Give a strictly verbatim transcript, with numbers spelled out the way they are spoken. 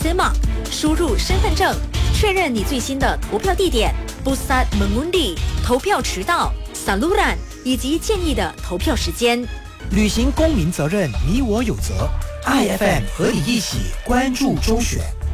Semak， 输入身份证，确认你最新的投票地点 Pusat Mengundi， 投票迟到 Saluran 以及建议的投票时间。 履行公民责任，你我有责。I F M 和你一起关注周选。